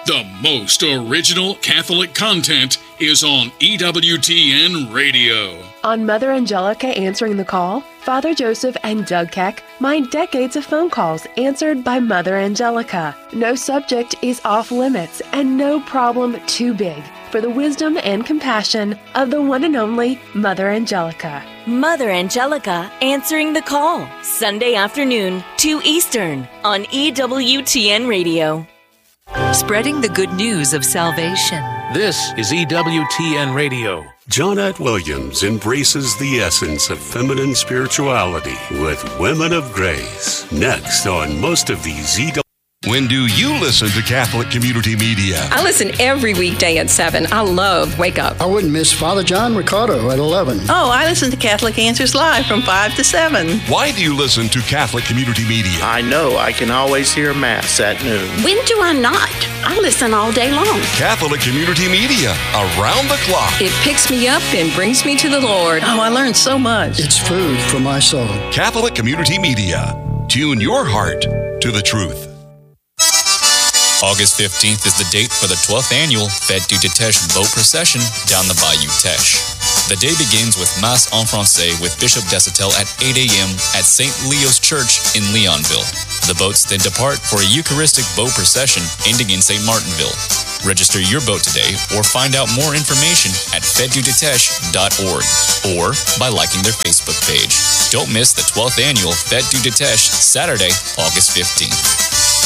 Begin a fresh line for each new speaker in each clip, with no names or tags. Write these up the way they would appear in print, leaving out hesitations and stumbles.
The most original Catholic content is on EWTN Radio.
On Mother Angelica Answering the Call, Father Joseph and Doug Keck mine decades of phone calls answered by Mother Angelica. No subject is off limits and no problem too big for the wisdom and compassion of the one and only Mother Angelica.
Mother Angelica Answering the Call, Sunday afternoon, 2 Eastern, on EWTN Radio.
Spreading the good news of salvation.
This is EWTN Radio.
Jonette Williams embraces the essence of feminine spirituality with Women of Grace. Next on most of these
When do you listen to Catholic Community Media?
I listen every weekday at 7. I love Wake Up.
I wouldn't miss Father John Ricardo at 11.
Oh, I listen to Catholic Answers Live from 5 to 7.
Why do you listen to Catholic Community Media?
I know I can always hear Mass at noon.
When do I not? I listen all day long.
Catholic Community Media, around the clock.
It picks me up and brings me to the Lord.
Oh, I learned so much.
It's food for my soul.
Catholic Community Media. Tune your heart to the truth.
August 15th is the date for the 12th annual Fête du Teche boat procession down the Bayou Teche. The day begins with Mass en Francais with Bishop Desautels at 8 a.m. at St. Leo's Church in Leonville. The boats then depart for a Eucharistic boat procession ending in St. Martinville. Register your boat today or find out more information at fêtedudeteche.org or by liking their Facebook page. Don't miss the 12th annual Fête du Teche, Saturday, August 15th.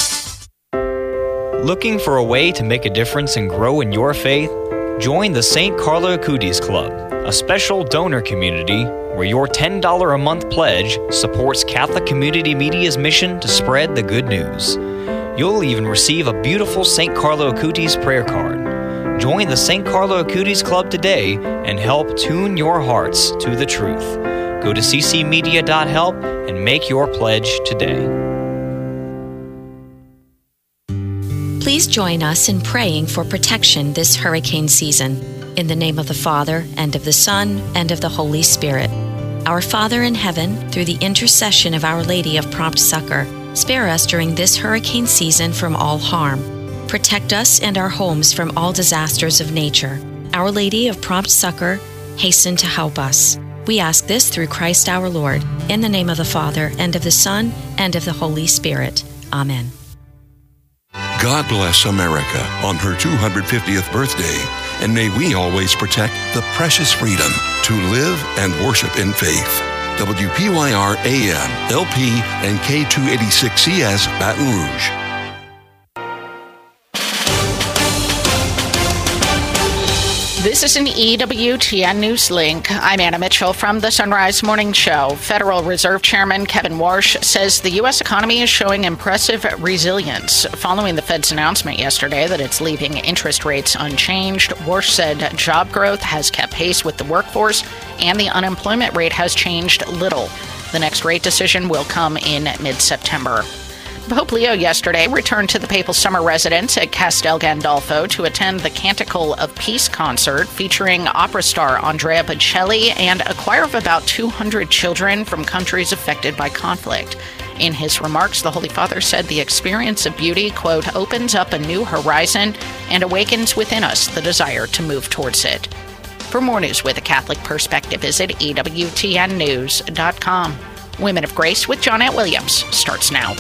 Looking for a way to make a difference and grow in your faith? Join the St. Carlo Acutis Club, a special donor community where your $10 a month pledge supports Catholic Community Media's mission to spread the good news. You'll even receive a beautiful St. Carlo Acutis prayer card. Join the St. Carlo Acutis Club today and help tune your hearts to the truth. Go to ccmedia.help and make your pledge today.
Please join us in praying for protection this hurricane season. In the name of the Father, and of the Son, and of the Holy Spirit. Our Father in heaven, through the intercession of Our Lady of Prompt Succor, spare us during this hurricane season from all harm. Protect us and our homes from all disasters of nature. Our Lady of Prompt Succor, hasten to help us. We ask this through Christ our Lord, in the name of the Father, and of the Son, and of the Holy Spirit. Amen.
God bless America on her 250th birthday, and may we always protect the precious freedom to live and worship in faith. WPYR AM, LP, and K286CS Baton Rouge.
This is an EWTN News Link. I'm Anna Mitchell from the Sunrise Morning Show. Federal Reserve Chairman Kevin Warsh says the U.S. economy is showing impressive resilience. Following the Fed's announcement yesterday that it's leaving interest rates unchanged, Warsh said job growth has kept pace with the workforce and the unemployment rate has changed little. The next rate decision will come in mid-September. Pope Leo yesterday returned to the papal summer residence at Castel Gandolfo to attend the Canticle of Peace concert featuring opera star Andrea Bocelli and a choir of about 200 children from countries affected by conflict. In his remarks, the Holy Father said the experience of beauty, quote, opens up a new horizon and awakens within us the desire to move towards it. For more news with a Catholic perspective, visit EWTNnews.com. Women of Grace with Jonette Williams starts now.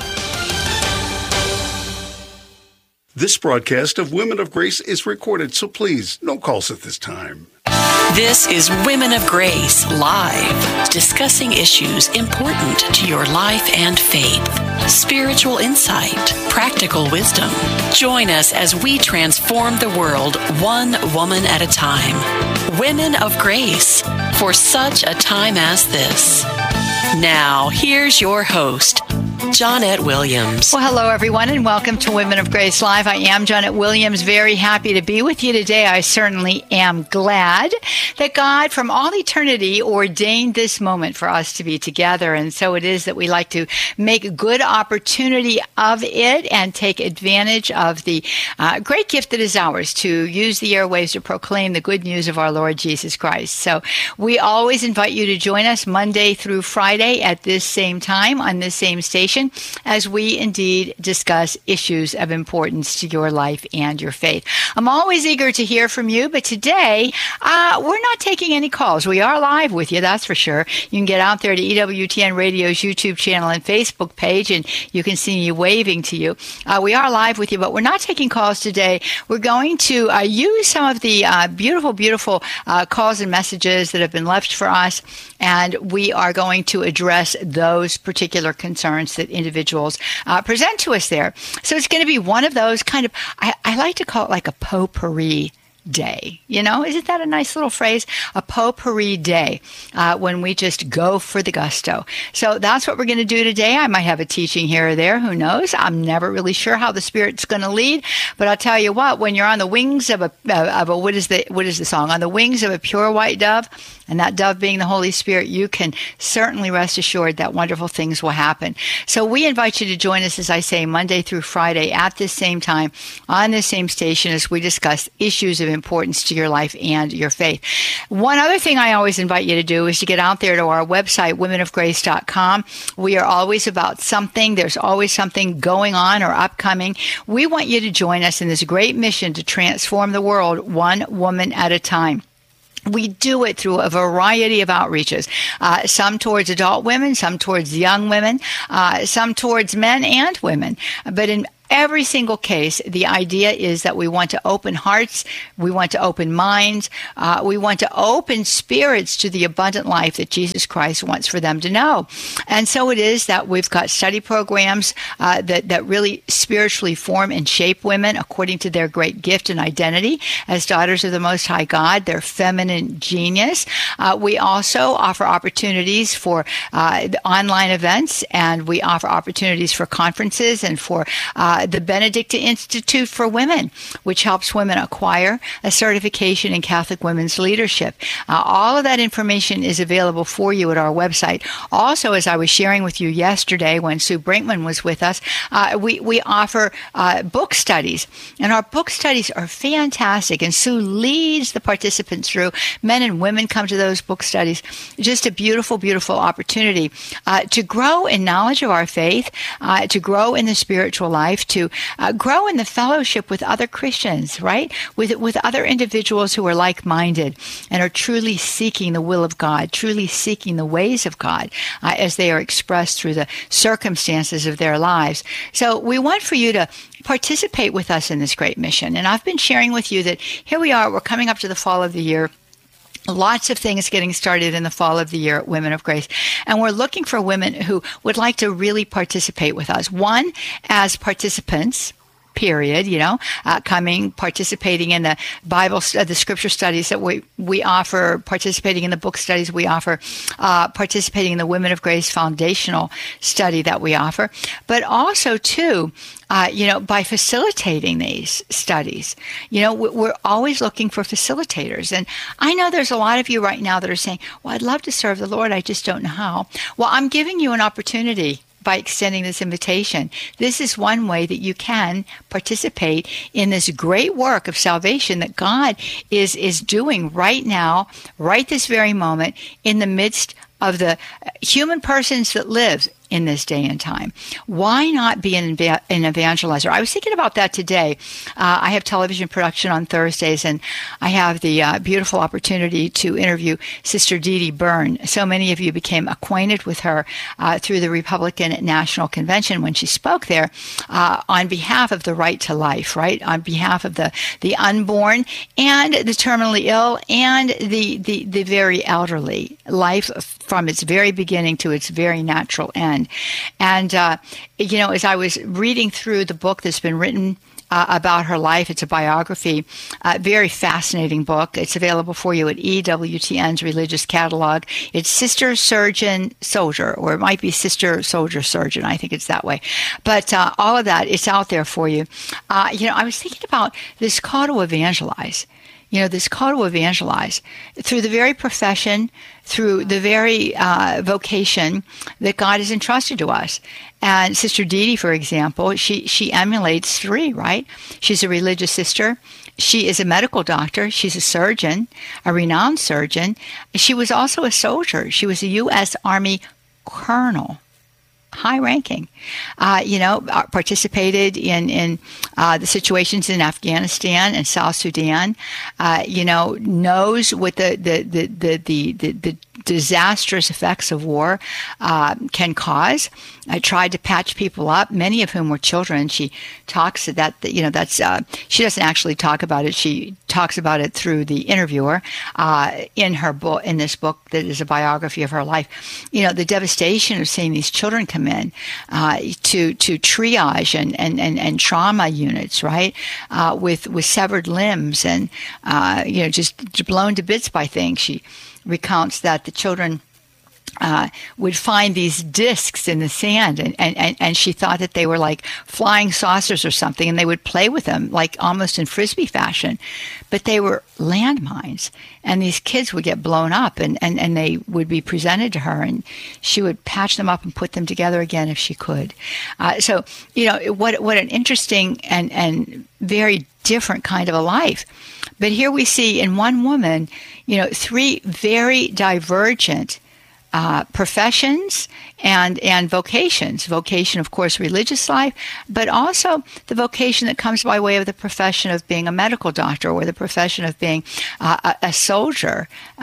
This broadcast of Women of Grace is recorded, so please, no calls at this time.
This is Women of Grace Live, discussing issues important to your life and faith. Spiritual insight, practical wisdom. Join us as we transform the world one woman at a time. Women of Grace, for such a time as this. Now, here's your host, Jonette Williams.
Well, hello, everyone, and welcome to Women of Grace Live. I am Jonette Williams, very happy to be with you today. I certainly am glad that God, from all eternity, ordained this moment for us to be together. And so it is that we like to make good opportunity of it and take advantage of the great gift that is ours to use the airwaves to proclaim the good news of our Lord Jesus Christ. So we always invite you to join us Monday through Friday at this same time on this same station. invitation as we indeed discuss issues of importance to your life and your faith. I'm always eager to hear from you, but today we're not taking any calls. We are live with you, that's for sure. You can get out there to EWTN Radio's YouTube channel and Facebook page, and you can see me waving to you. We are live with you, but we're not taking calls today. We're going to use some of the beautiful calls and messages that have been left for us, and we are going to address those particular concerns that individuals present to us there. So it's going to be one of those kind of, I like to call it like a potpourri day. You know, isn't that a nice little phrase? A potpourri day, when we just go for the gusto. So that's what we're going to do today. I might have a teaching here or there. Who knows? I'm never really sure how the Spirit's going to lead. But I'll tell you what, when you're on the wings of a what is the song? On the wings of a pure white dove, and that dove being the Holy Spirit, you can certainly rest assured that wonderful things will happen. So we invite you to join us, as I say, Monday through Friday at this same time on this same station as we discuss issues of importance to your life and your faith. One other thing I always invite you to do is to get out there to our website, womenofgrace.com. We are always about something. There's always something going on or upcoming. We want you to join us in this great mission to transform the world one woman at a time. We do it through a variety of outreaches, some towards adult women, some towards young women, some towards men and women. But in every single case, the idea is that we want to open hearts, we want to open minds, we want to open spirits to the abundant life that Jesus Christ wants for them to know. And so it is that we've got study programs that really spiritually form and shape women according to their great gift and identity as daughters of the Most High God, their feminine genius. We also offer opportunities for online events, and we offer opportunities for conferences and for the Benedictine Institute for Women, which helps women acquire a certification in Catholic women's leadership. All of that information is available for you at our website. Also, as I was sharing with you yesterday when Sue Brinkman was with us, we offer book studies, and our book studies are fantastic, and Sue leads the participants through. Men and women come to those book studies. Just a beautiful, beautiful opportunity to grow in knowledge of our faith, to grow in the spiritual life, to grow in the fellowship with other Christians, right? With other individuals who are like-minded and are truly seeking the will of God, truly seeking the ways of God as they are expressed through the circumstances of their lives. So we want for you to participate with us in this great mission. And I've been sharing with you that here we are, we're coming up to the fall of the year. Lots of things getting started in the fall of the year at Women of Grace. And we're looking for women who would like to really participate with us. One, as participants, period, participating in the Bible, the scripture studies that we offer, participating in the book studies we offer, participating in the Women of Grace foundational study that we offer, but also too, by facilitating these studies. We're always looking for facilitators. And I know there's a lot of you right now that are saying, well, I'd love to serve the Lord, I just don't know how. Well, I'm giving you an opportunity by extending this invitation. This is one way that you can participate in this great work of salvation that God is doing right now, right this very moment, in the midst of the human persons that live in this day and time. Why not be an evangelizer? I was thinking about that today. I have television production on Thursdays, and I have the beautiful opportunity to interview Sister Dee Dee Byrne. So many of you became acquainted with her through the Republican National Convention when she spoke there on behalf of the right to life, right? On behalf of the unborn and the terminally ill and the very elderly. Life from its very beginning to its very natural end. And, as I was reading through the book that's been written about her life, it's a biography, very fascinating book. It's available for you at EWTN's religious catalog. It's Sister Surgeon Soldier, or it might be Sister Soldier Surgeon. I think it's that way. But all of that, it's out there for you. I was thinking about this call to evangelize. This call to evangelize through the very profession, through the very vocation that God has entrusted to us. And Sister Dee Dee, for example, she emulates three, right? She's a religious sister. She is a medical doctor. She's a surgeon, a renowned surgeon. She was also a soldier. She was a U.S. Army colonel. high-ranking, participated in the situations in Afghanistan and South Sudan, knows what the disastrous effects of war can cause. I tried to patch people up, many of whom were children. She talks that she doesn't actually talk about it. She talks about it through the interviewer in her book, in this book that is a biography of her life. The devastation of seeing these children come in to triage and trauma units, right, with severed limbs and just blown to bits by things. She recounts that the children would find these discs in the sand, and she thought that they were like flying saucers or something, and they would play with them like almost in Frisbee fashion, but they were landmines, and these kids would get blown up, and they would be presented to her, and she would patch them up and put them together again if she could. So what an interesting and very different kind of a life. But here we see in one woman, three very divergent professions and vocations. Vocation, of course, religious life, but also the vocation that comes by way of the profession of being a medical doctor or the profession of being a soldier,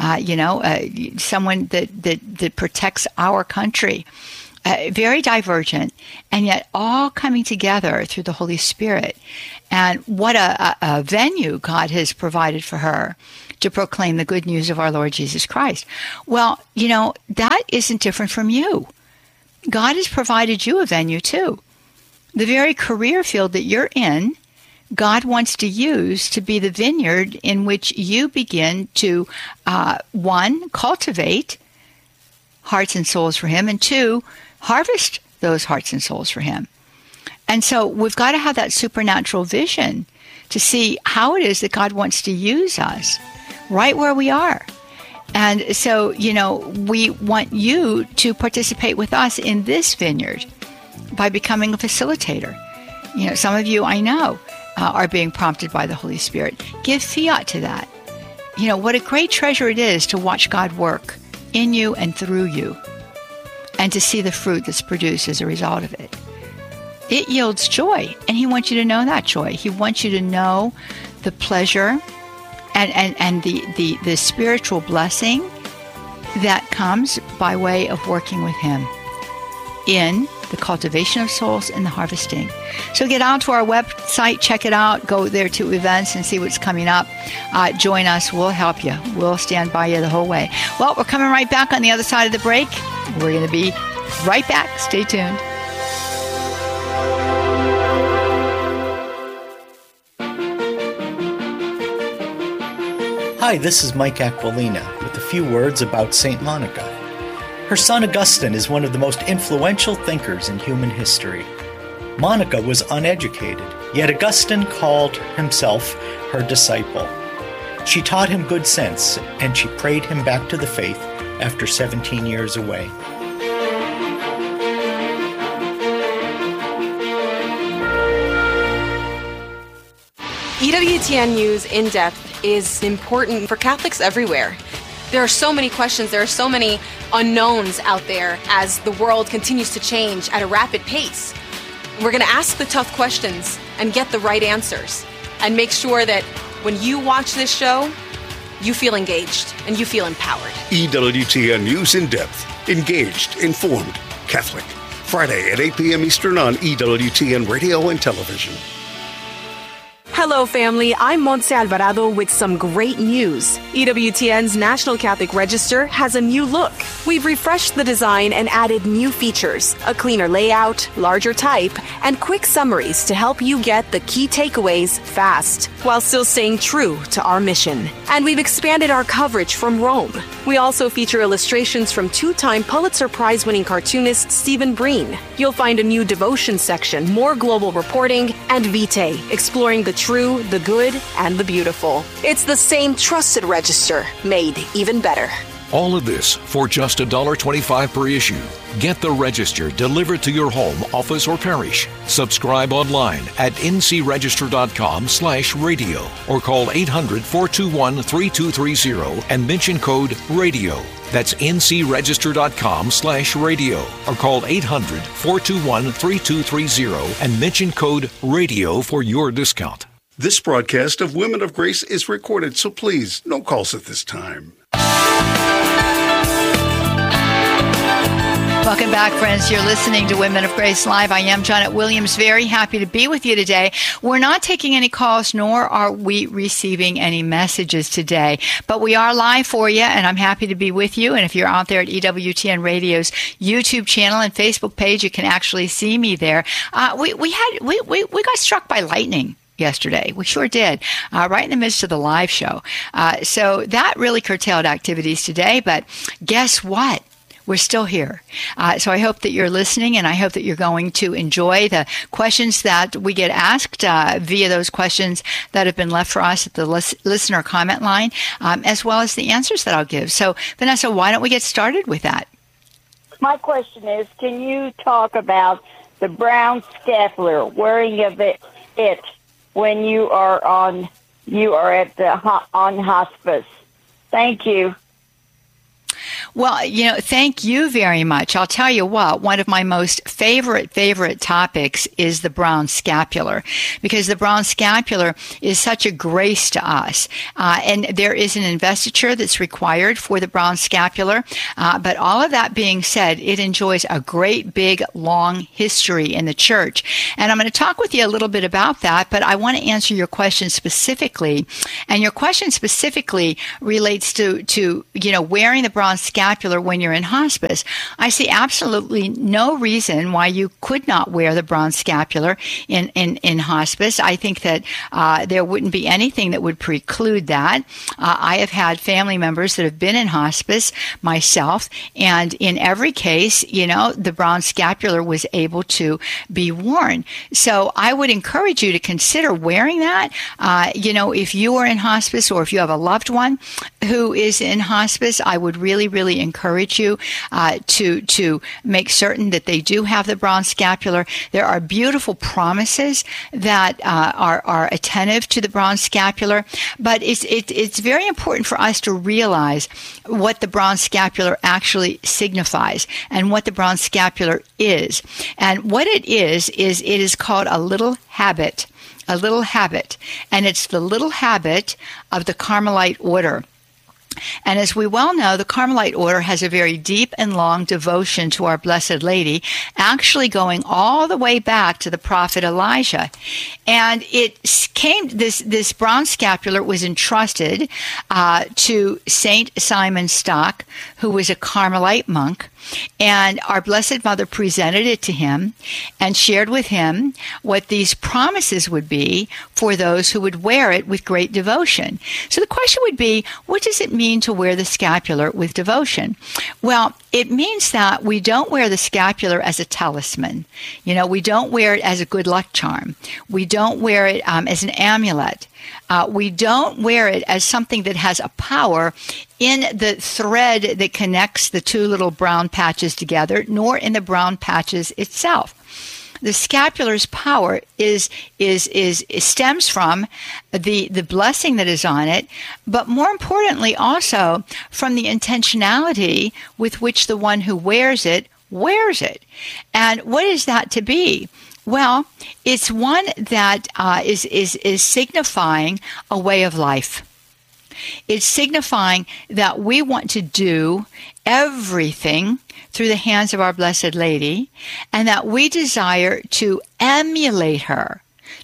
someone that protects our country. Very divergent, and yet all coming together through the Holy Spirit. And what a venue God has provided for her to proclaim the good news of our Lord Jesus Christ. Well, that isn't different from you. God has provided you a venue too. The very career field that you're in, God wants to use to be the vineyard in which you begin to, one, cultivate hearts and souls for Him, and two, harvest those hearts and souls for Him. And so we've got to have that supernatural vision to see how it is that God wants to use us right where we are. And so, we want you to participate with us in this vineyard by becoming a facilitator. Some of you I know are being prompted by the Holy Spirit. Give fiat to that. What a great treasure it is to watch God work in you and through you, and to see the fruit that's produced as a result of it. It yields joy, and He wants you to know that joy. He wants you to know the pleasure and the spiritual blessing that comes by way of working with Him in the cultivation of souls and the harvesting. So get out to our website, check it out, go there to events and see what's coming up. Join us. We'll help you. We'll stand by you the whole way. Well, we're coming right back on the other side of the break. We're going to be right back. Stay tuned.
Hi, this is Mike Aquilina with a few words about St. Monica. Her son Augustine is one of the most influential thinkers in human history. Monica was uneducated, yet Augustine called himself her disciple. She taught him good sense, and she prayed him back to the faith after 17 years away.
EWTN News In Depth is important for Catholics everywhere. There are so many questions, there are so many unknowns out there as the world continues to change at a rapid pace. We're going to ask the tough questions and get the right answers and make sure that when you watch this show, you feel engaged and you feel empowered.
EWTN News In Depth. Engaged, informed, Catholic. Friday at 8 p.m. Eastern on EWTN Radio and Television.
Hello, family. I'm Montse Alvarado with some great news. EWTN's National Catholic Register has a new look. We've refreshed the design and added new features, a cleaner layout, larger type, and quick summaries to help you get the key takeaways fast, while still staying true to our mission. And we've expanded our coverage from Rome. We also feature illustrations from two-time Pulitzer Prize-winning cartoonist Stephen Breen. You'll find a new devotion section, more global reporting, and Vitae, exploring the true, the good, and the beautiful. It's the same trusted register, made even better.
All of this for just $1.25 per issue. Get the Register delivered to your home, office, or parish. Subscribe online at ncregister.com/radio or call 800-421-3230 and mention code RADIO. That's ncregister.com/radio or call 800-421-3230 and mention code RADIO for your discount.
This broadcast of Women of Grace is recorded, so please, no calls at this time.
Welcome back, friends. You're listening to Women of Grace Live. I am Janet Williams. Very happy to be with you today. We're not taking any calls, nor are we receiving any messages today, but we are live for you, and I'm happy to be with you. And if you're out there at EWTN Radio's YouTube channel and Facebook page, you can actually see me there. We got struck by lightning yesterday. We sure did, right in the midst of the live show. So that really curtailed activities today, but guess what? We're still here. So I hope that you're listening, and I hope that you're going to enjoy the questions that we get asked via those questions that have been left for us at the listener comment line, as well as the answers that I'll give. So, Vanessa, why don't we get started with that?
My question is, can you talk about the brown scapular, wearing of it when you are on hospice? Thank you.
Well, thank you very much. I'll tell you what, one of my most favorite topics is the brown scapular, because the brown scapular is such a grace to us. And there is an investiture that's required for the brown scapular. But all of that being said, it enjoys a great big long history in the church. And I'm going to talk with you a little bit about that, but I want to answer your question specifically. And your question specifically relates to wearing the brown scapular when you're in hospice. I see absolutely no reason why you could not wear the brown scapular in hospice. I think that there wouldn't be anything that would preclude that. I have had family members that have been in hospice myself, and in every case, the brown scapular was able to be worn. So I would encourage you to consider wearing that. If you are in hospice, or if you have a loved one who is in hospice, I would really encourage you to make certain that they do have the brown scapular. There are beautiful promises that are attentive to the brown scapular, but it's very important for us to realize what the brown scapular actually signifies and what the brown scapular is. And what it is called a little habit. A little habit. And it's the little habit of the Carmelite order. And as we well know, the Carmelite order has a very deep and long devotion to our Blessed Lady, actually going all the way back to the prophet Elijah. And this brown scapular was entrusted to Saint Simon Stock, who was a Carmelite monk. And our Blessed Mother presented it to him and shared with him what these promises would be for those who would wear it with great devotion. So the question would be, what does it mean to wear the scapular with devotion? Well, it means that we don't wear the scapular as a talisman. We don't wear it as a good luck charm. We don't wear it as an amulet. We don't wear it as something that has a power in the thread that connects the two little brown patches together, nor in the brown patches itself. The scapular's power stems from the blessing that is on it, but more importantly also from the intentionality with which the one who wears it. And what is that to be? Well, it's one that is signifying a way of life. It's signifying that we want to do everything through the hands of our Blessed Lady, and that we desire to emulate her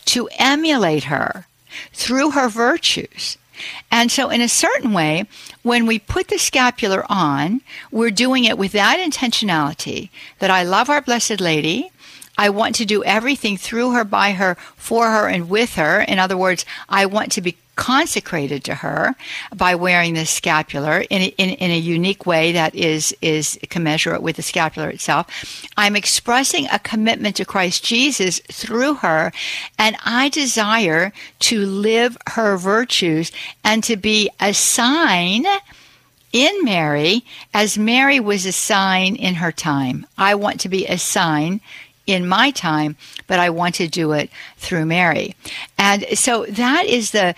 through her virtues. And so in a certain way, when we put the scapular on, we're doing it with that intentionality, that I love our Blessed Lady. I want to do everything through her, by her, for her, and with her. In other words, I want to be consecrated to her by wearing this scapular in a unique way that is commensurate with the scapular itself. I'm expressing a commitment to Christ Jesus through her, and I desire to live her virtues and to be a sign in Mary, as Mary was a sign in her time. I want to be a sign in my time, but I want to do it through Mary. And so that is the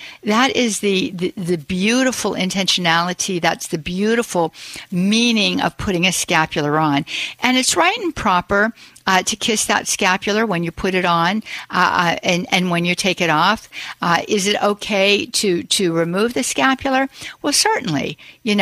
beautiful intentionality. That's the beautiful meaning of putting a scapular on. And it's right and proper to kiss that scapular when you put it on, and when you take it off. Is it okay to remove the scapular? Well, certainly.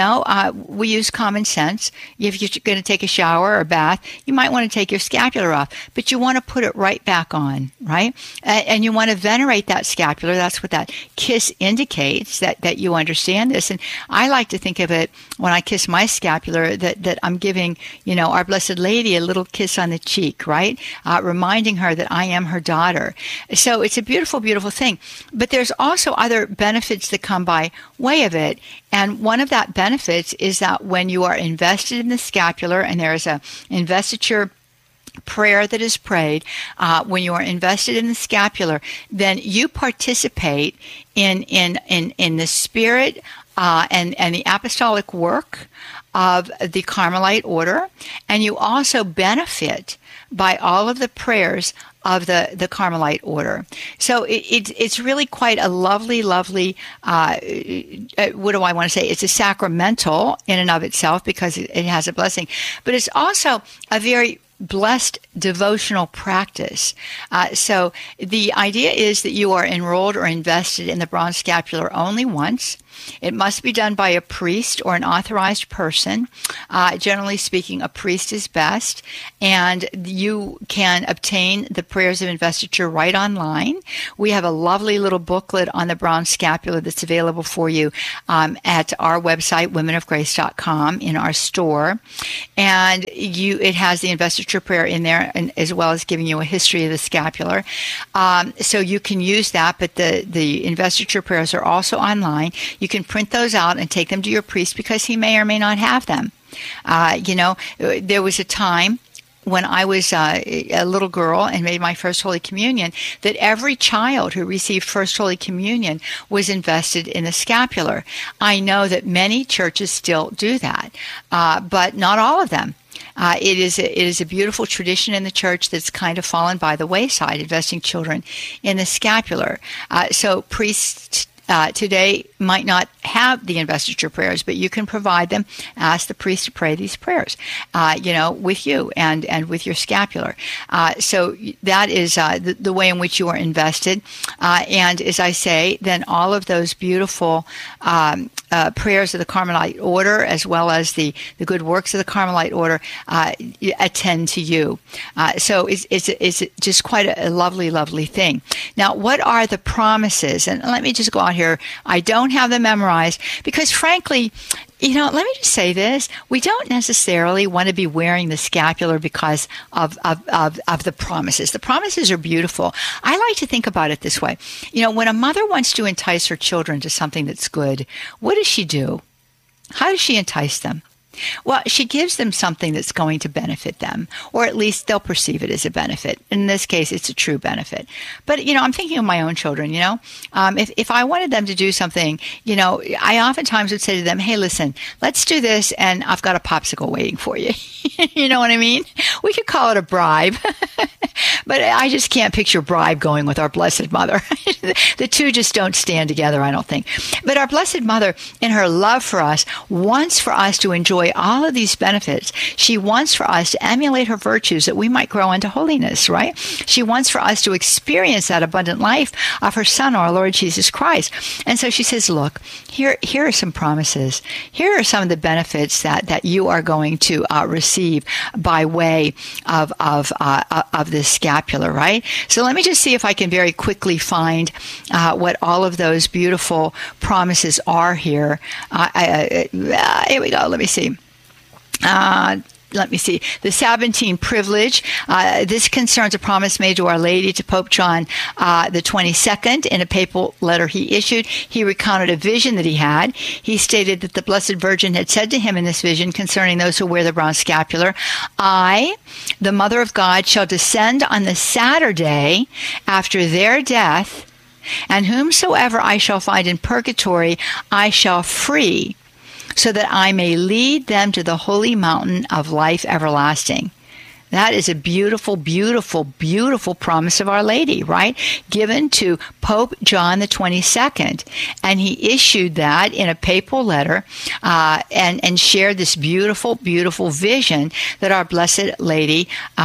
We use common sense. If you're going to take a shower or bath, you might want to take your scapular off, but you want to put it right back on, right? And you want to venerate that scapular. That's what that kiss indicates, that you understand this. And I like to think of it when I kiss my scapular that I'm giving, Our Blessed Lady a little kiss on the cheek, right? Reminding her that I am her daughter. So it's a beautiful, beautiful thing. But there's also other benefits that come by way of it. And one of that benefits is that when you are invested in the scapular, and there is a investiture prayer that is prayed, when you are invested in the scapular, then you participate in the spirit and the apostolic work of the Carmelite order, and you also benefit by all of the prayers of the Carmelite order. So it's really quite a lovely, lovely, what do I want to say? It's a sacramental in and of itself because it has a blessing, but it's also a very blessed devotional practice. So the idea is that you are enrolled or invested in the bronze scapular only once. It must be done by a priest or an authorized person. Generally speaking, a priest is best, and you can obtain the prayers of investiture right online. We have a lovely little booklet on the bronze scapular that's available for you at our website, womenofgrace.com, in our store, and it has the investiture prayer in there, and as well as giving you a history of the scapular. So you can use that, but the investiture prayers are also online. You can print those out and take them to your priest because he may or may not have them. There was a time when I was a little girl and made my First Holy Communion that every child who received First Holy Communion was invested in the scapular. I know that many churches still do that, but not all of them. It is a beautiful tradition in the church that's kind of fallen by the wayside, investing children in the scapular. So priests today might not have the investiture prayers, but you can provide them. Ask the priest to pray these prayers, with you and with your scapular. So that is the way in which you are invested. And as I say, then all of those beautiful prayers of the Carmelite order, as well as the good works of the Carmelite order, attend to you. So it's just quite a lovely, lovely thing. Now, what are the promises? And let me just go out here. I don't have them memorized because, frankly, let me just say this. We don't necessarily want to be wearing the scapular because of the promises. The promises are beautiful. I like to think about it this way. When a mother wants to entice her children to something that's good, what does she do? How does she entice them? Well, she gives them something that's going to benefit them, or at least they'll perceive it as a benefit. In this case, it's a true benefit. But, I'm thinking of my own children, if I wanted them to do something, I oftentimes would say to them, hey, listen, let's do this, and I've got a popsicle waiting for you. You know what I mean? We could call it a bribe, but I just can't picture bribe going with our Blessed Mother. The two just don't stand together, I don't think. But our Blessed Mother, in her love for us, wants for us to enjoy all of these benefits. She wants for us to emulate her virtues that we might grow into holiness, right? She wants for us to experience that abundant life of her Son, our Lord Jesus Christ. And so she says, look, here are some promises. Here are some of the benefits that you are going to receive by way of this scapular, right? So let me just see if I can very quickly find what all of those beautiful promises are here. Here we go. Let me see. The Sabbatine privilege. This concerns a promise made to Our Lady to Pope John the 22nd in a papal letter he issued. He recounted a vision that he had. He stated that the Blessed Virgin had said to him in this vision concerning those who wear the bronze scapular, I, the Mother of God, shall descend on the Saturday after their death, and whomsoever I shall find in purgatory I shall free, so that I may lead them to the holy mountain of life everlasting. That is a beautiful, beautiful, beautiful promise of Our Lady, right? Given to Pope John the 22nd. And he issued that in a papal letter and shared this beautiful, beautiful vision that Our Blessed Lady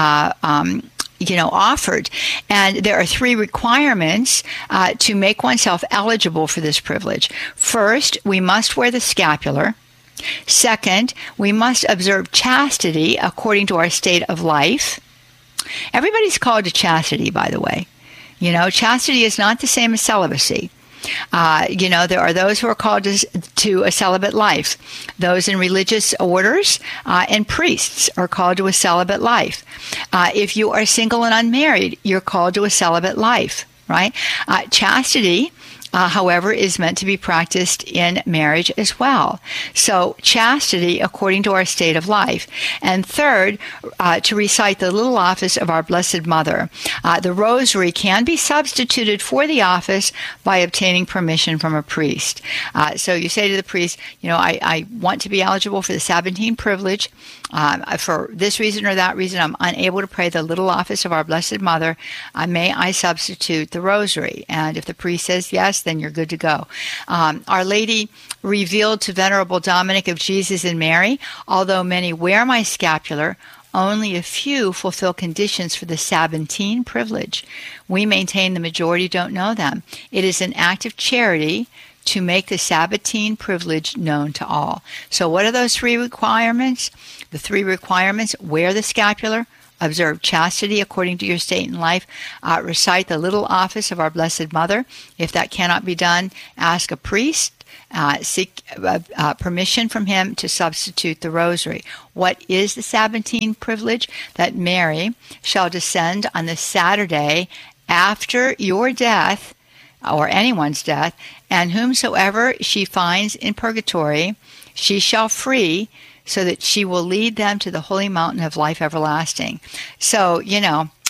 offered. And there are 3 requirements to make oneself eligible for this privilege. First, we must wear the scapular. Second, we must observe chastity according to our state of life. Everybody's called to chastity, by the way. Chastity is not the same as celibacy. There are those who are called to a celibate life. Those in religious orders and priests are called to a celibate life. If you are single and unmarried, you're called to a celibate life, right? Chastity, however, is meant to be practiced in marriage as well. So chastity according to our state of life. And third, to recite the little office of Our Blessed Mother. The rosary can be substituted for the office by obtaining permission from a priest. So you say to the priest, I want to be eligible for the Sabbatine privilege. For this reason or that reason, I'm unable to pray the little office of Our Blessed Mother. May I substitute the rosary? And if the priest says yes, then you're good to go. Our Lady revealed to Venerable Dominic of Jesus and Mary, although many wear my scapular, only a few fulfill conditions for the Sabbatine privilege. We maintain the majority don't know them. It is an act of charity to make the Sabbatine privilege known to all. So what are those 3 requirements? The 3 requirements: wear the scapular, observe chastity according to your state in life, recite the little office of Our Blessed Mother. If that cannot be done, ask a priest, seek permission from him to substitute the rosary. What is the Sabbatine privilege? That Mary shall descend on the Saturday after your death, or anyone's death, and whomsoever she finds in purgatory, she shall free, so that she will lead them to the holy mountain of life everlasting. So, in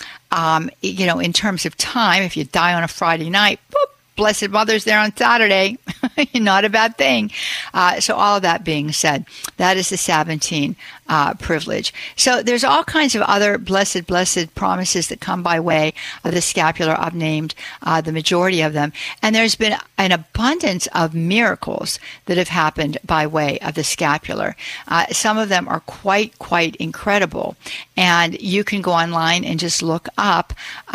terms of time, if you die on a Friday night, boop, Blessed Mother's there on Saturday. Not a bad thing. So all of that being said, that is the Sabbatine privilege. So there's all kinds of other blessed promises that come by way of the scapular. I've named the majority of them. And there's been an abundance of miracles that have happened by way of the scapular. Some of them are quite incredible. And you can go online and just look up,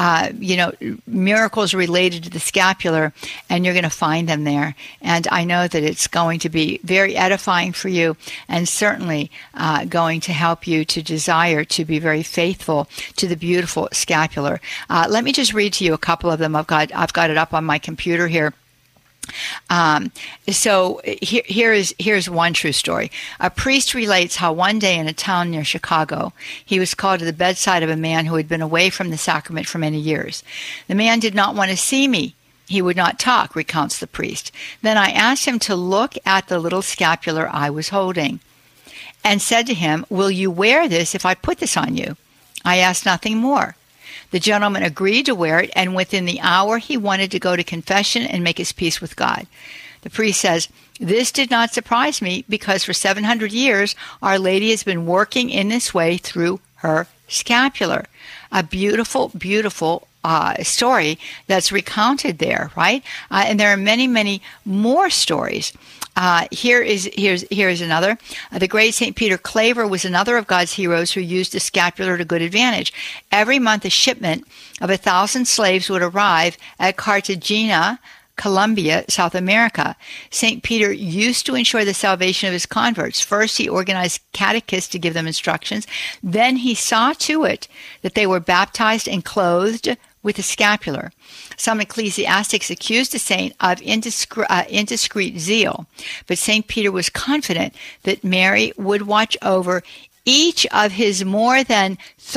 miracles related to the scapular, and you're going to find them there. And I know that it's going to be very edifying for you, and certainly going to help you to desire to be very faithful to the beautiful scapular. Let me just read to you a couple of them. I've got it up on my computer here. So here's one true story. A priest relates how one day in a town near Chicago, he was called to the bedside of a man who had been away from the sacrament for many years. The man did not want to see me. He would not talk, recounts the priest. Then I asked him to look at the little scapular I was holding, and said to him, "Will you wear this if I put this on you?" I asked nothing more. The gentleman agreed to wear it, and within the hour he wanted to go to confession and make his peace with God. The priest says, "This did not surprise me, because for 700 years Our Lady has been working in this way through her scapular." A beautiful, beautiful story that's recounted there, right? And there are many more stories. Here's another. The great St. Peter Claver was another of God's heroes who used the scapular to good advantage. Every month a shipment of 1,000 slaves would arrive at Cartagena, Colombia, South America. St. Peter used to ensure the salvation of his converts. First, he organized catechists to give them instructions. Then he saw to it that they were baptized and clothed with a scapular. Some ecclesiastics accused the saint of indiscreet zeal, but St. Peter was confident that Mary would watch over each of his more than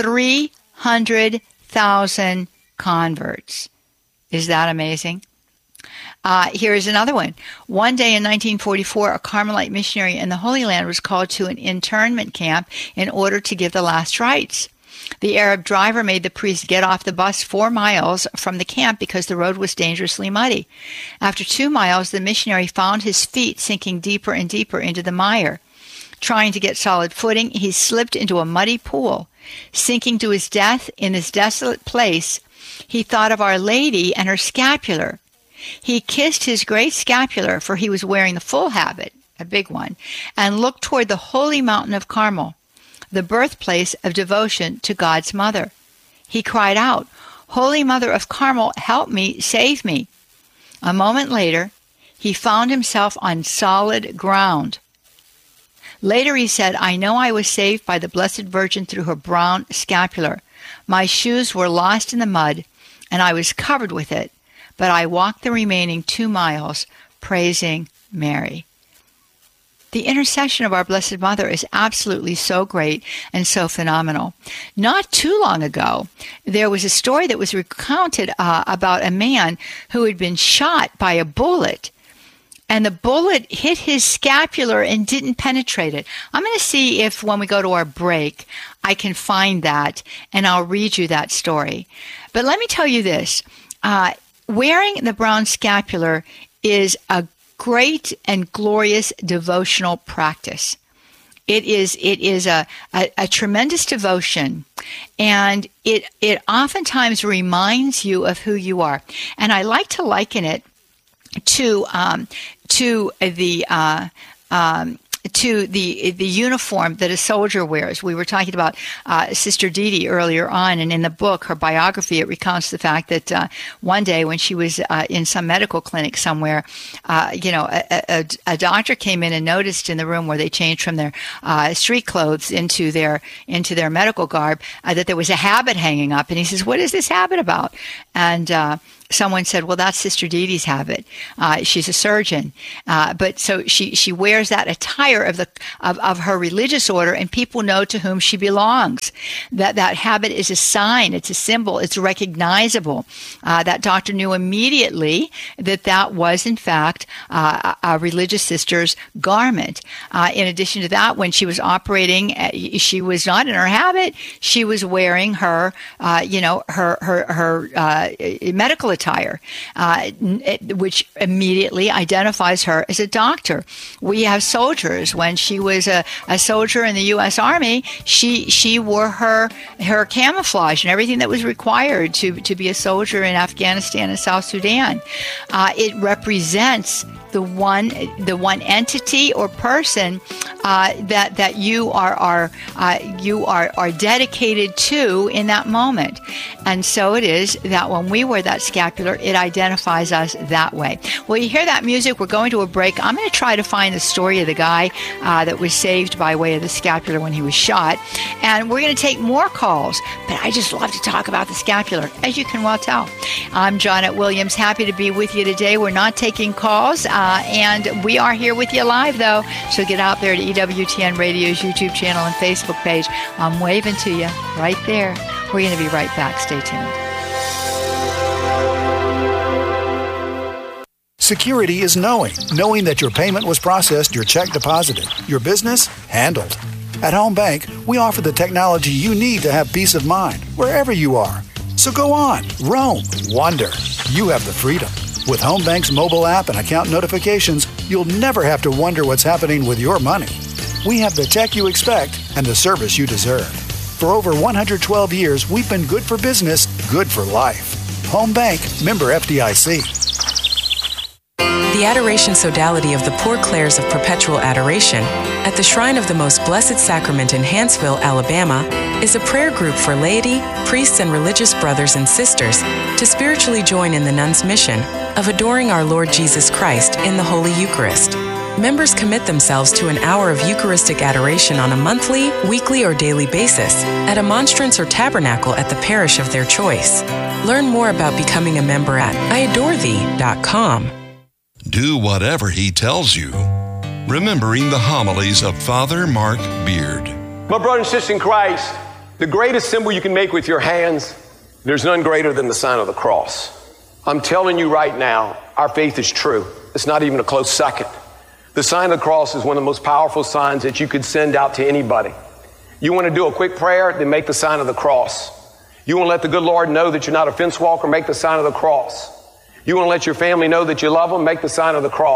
300,000 converts. Is that amazing? Here is another one. One day in 1944, a Carmelite missionary in the Holy Land was called to an internment camp in order to give the last rites. The Arab driver made the priest get off the bus 4 miles from the camp because the road was dangerously muddy. After 2 miles, the missionary found his feet sinking deeper and deeper into the mire. Trying to get solid footing, he slipped into a muddy pool. Sinking to his death in this desolate place, he thought of Our Lady and her scapular. He kissed his great scapular, for he was wearing the full habit, a big one, and looked toward the holy mountain of Carmel, the birthplace of devotion to God's mother. He cried out, "Holy Mother of Carmel, help me, save me." A moment later, he found himself on solid ground. Later he said, "I know I was saved by the Blessed Virgin through her brown scapular. My shoes were lost in the mud, and I was covered with it, but I walked the remaining 2 miles praising Mary." The intercession of our Blessed Mother is absolutely so great and so phenomenal. Not too long ago, there was a story that was recounted about a man who had been shot by a bullet, and the bullet hit his scapular and didn't penetrate it. I'm going to see if when we go to our break, I can find that, and I'll read you that story. But let me tell you this. Wearing the brown scapular is a great and glorious devotional practice. It is a tremendous devotion, and it oftentimes reminds you of who you are. And I like to liken it to the uniform that a soldier wears. We were talking about Sister Dee Dee earlier on, and in the book, her biography, it recounts the fact that one day when she was in some medical clinic somewhere, a doctor came in and noticed in the room where they changed from their street clothes into their medical garb that there was a habit hanging up, and he says, "What is this habit about?" And someone said, "Well, that's Sister Dee Dee's habit. She's a surgeon, but so she wears that attire of her religious order, and people know to whom she belongs. That habit is a sign. It's a symbol. It's recognizable." That doctor knew immediately that was in fact a religious sister's garment. In addition to that, when she was operating, she was not in her habit. She was wearing her medical attire, which immediately identifies her as a doctor. We have soldiers. When she was a soldier in the U.S. Army, she wore her camouflage and everything that was required to be a soldier in Afghanistan and South Sudan. It represents the one entity or person that you are dedicated to in that moment. And so it is that when we wear that scapular, it identifies us that way. Well, you hear that music. We're going to a break. I'm going to try to find the story of the guy that was saved by way of the scapular when he was shot. And we're going to take more calls. But I just love to talk about the scapular, as you can well tell. I'm Janet Williams. Happy to be with you today. We're not taking calls. And we are here with you live, though. So get out there to EWTN Radio's YouTube channel and Facebook page. I'm waving to you right there. We're going to be right back. Stay tuned.
Security is knowing that your payment was processed, your check deposited, your business handled. At Home Bank, we offer the technology you need to have peace of mind wherever you are. So go on, roam, wander. You have the freedom. With Home Bank's mobile app and account notifications, you'll never have to wonder what's happening with your money. We have the tech you expect and the service you deserve. For over 112 years, we've been good for business, good for life. Home Bank, member FDIC.
The Adoration Sodality of the Poor Clares of Perpetual Adoration at the Shrine of the Most Blessed Sacrament in Hanceville, Alabama, is a prayer group for laity, priests, and religious brothers and sisters to spiritually join in the nuns' mission of adoring our Lord Jesus Christ in the Holy Eucharist. Members commit themselves to an hour of Eucharistic adoration on a monthly, weekly, or daily basis at a monstrance or tabernacle at the parish of their choice. Learn more about becoming a member at iadorethee.com.
Do whatever he tells you. Remembering the homilies of Father Mark Beard.
My brother and sister in Christ, the greatest symbol you can make with your hands, there's none greater than the sign of the cross. I'm telling you right now, our faith is true. It's not even a close second. The sign of the cross is one of the most powerful signs that you could send out to anybody. You want to do a quick prayer, then make the sign of the cross. You want to let the good Lord know that you're not a fence walker, make the sign of the cross. You want to let your family know that you love them, make the sign of the cross.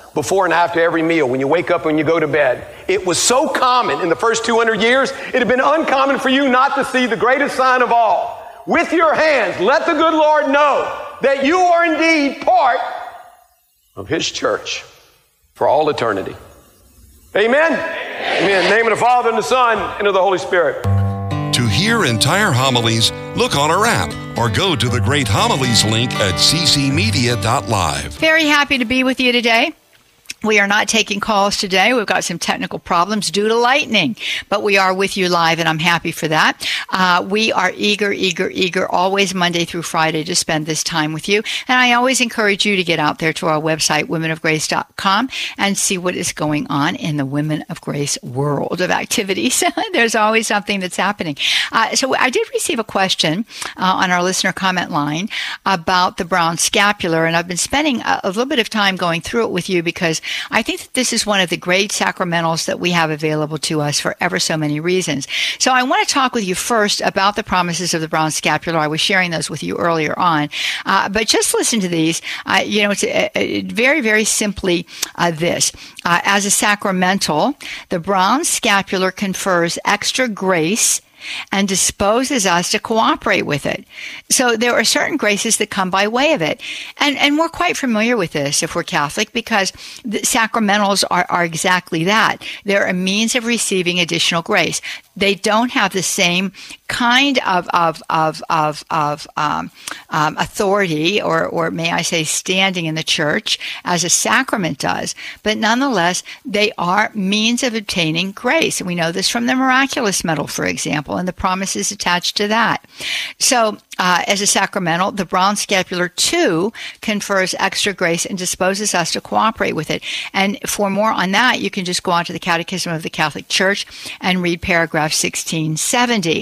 before and after every meal, when you wake up and when you go to bed. It was so common in the first 200 years, it had been uncommon for you not to see the greatest sign of all. With your hands, let the good Lord know that you are indeed part of His church for all eternity. Amen? Amen. In the name of the Father, and the Son, and of the Holy Spirit.
To hear entire homilies, look on our app or go to the Great Homilies link at ccmedia.live.
Very happy to be with you today. We are not taking calls today. We've got some technical problems due to lightning, but we are with you live, and I'm happy for that. We are eager, always Monday through Friday to spend this time with you. And I always encourage you to get out there to our website, womenofgrace.com, and see what is going on in the Women of Grace world of activities. There's always something that's happening. So I did receive a question on our listener comment line about the brown scapular, and I've been spending a little bit of time going through it with you because I think that this is one of the great sacramentals that we have available to us for ever so many reasons. So I want to talk with you first about the promises of the brown scapular. I was sharing those with you earlier on. But just listen to these. It's very, very simply this. As a sacramental, the brown scapular confers extra grace and disposes us to cooperate with it. So there are certain graces that come by way of it. And we're quite familiar with this if we're Catholic, because the sacramentals are exactly that. They're a means of receiving additional grace. They don't have the same kind of authority or may I say standing in the church as a sacrament does, but nonetheless they are means of obtaining grace. And we know this from the miraculous medal, for example, and the promises attached to that. So as a sacramental, the brown scapular too confers extra grace and disposes us to cooperate with it. And for more on that, you can just go on to the Catechism of the Catholic Church and read paragraph 1670.